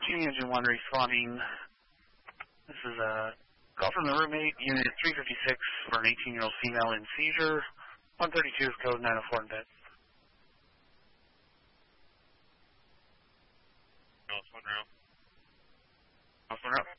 Engine 1 responding. This is a call from the roommate, unit 356 for an 18-year-old female in seizure. 132 is code 904 in bed. One route. One route.